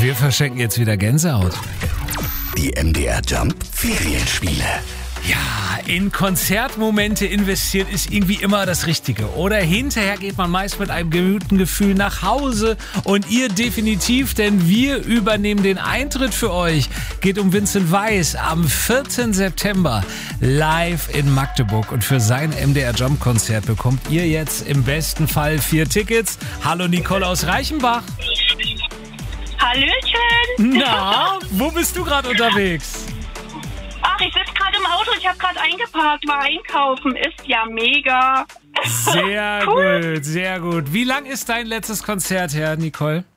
Wir verschenken jetzt wieder Gänsehaut. Die MDR Jump Ferienspiele. Ja, in Konzertmomente investieren ist irgendwie immer das Richtige. Oder hinterher geht man meist mit einem guten Gefühl nach Hause. Und ihr definitiv, denn wir übernehmen den Eintritt für euch. Geht um Vincent Weiss am 4. September live in Magdeburg. Und für sein MDR Jump Konzert bekommt ihr jetzt im besten Fall 4 Tickets. Hallo Nicole aus Reichenbach. Hallöchen! Na, wo bist du gerade unterwegs? Ach, ich sitze gerade im Auto, ich habe gerade eingeparkt, war einkaufen, ist ja mega. Sehr Cool. gut, sehr gut. Wie lang ist dein letztes Konzert her, Nicole?